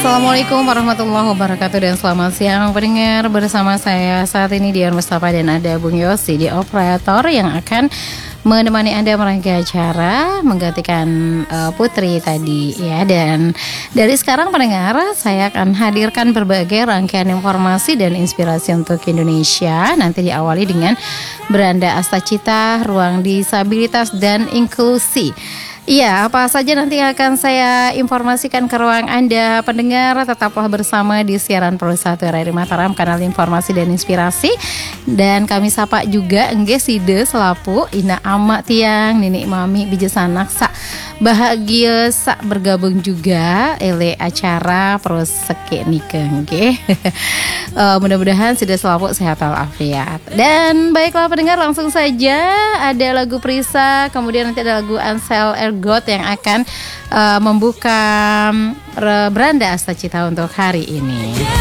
Assalamualaikum warahmatullahi wabarakatuh dan selamat siang pendengar, bersama saya saat ini Dian Mustafa dan ada Bung Yosi di operator yang akan menemani Anda merangkai acara menggantikan Putri tadi ya. Dan dari sekarang pendengar, saya akan hadirkan berbagai rangkaian informasi dan inspirasi untuk Indonesia. Nanti diawali dengan Beranda Astacita, Ruang Disabilitas dan Inklusi. Iya, apa saja nanti akan saya informasikan ke ruang Anda pendengar. Tetaplah bersama di siaran Pro 1 RRI Mataram, kanal informasi dan inspirasi. Dan kami sapa juga engge side selapu Ina Ama Tiang, Nini Mami Bijesanak sak bahagia sak bergabung juga ele acara Pro Seke Nikeng nggih. Mudah-mudahan sudah selalu sehat walafiat. Dan baiklah pendengar, langsung saja ada lagu Prisa, kemudian nanti ada lagu Ansel Ergot yang akan membuka Beranda Astacita untuk hari ini.